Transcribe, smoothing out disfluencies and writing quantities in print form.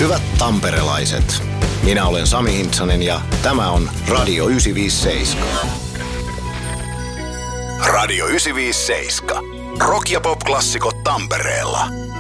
Hyvät tamperelaiset, minä olen Sami Hintsanen ja tämä on Radio 957. Radio 957. Rock- ja pop-klassikot Tampereella.